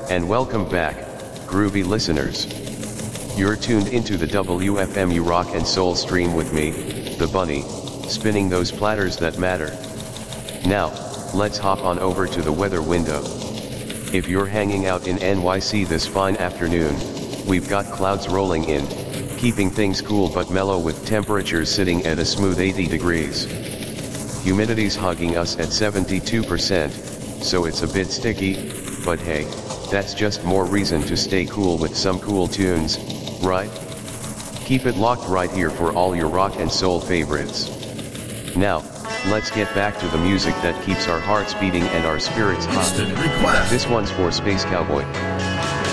And welcome back, groovy listeners. You're tuned into the WFMU Rock and Soul stream with me, the Bunny, spinning those platters that matter. Now, let's hop on over to the weather window. If you're hanging out in NYC this fine afternoon, we've got clouds rolling in, keeping things cool but mellow with temperatures sitting at a smooth 80 degrees. Humidity's hugging us at 72%, so it's a bit sticky, but hey, that's just more reason to stay cool with some cool tunes, right? Keep it locked right here for all your rock and soul favorites. Now, let's get back to the music that keeps our hearts beating and our spirits hot. Instant request. This one's for Space Cowboy.